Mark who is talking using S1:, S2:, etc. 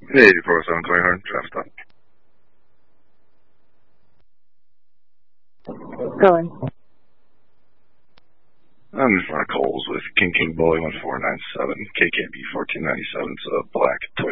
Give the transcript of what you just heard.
S1: Hey, 407 Clearhorn, draft stop.
S2: Going.
S1: I'm in front of Coles with King Boy 1497, KKB 1497. It's a black Toyota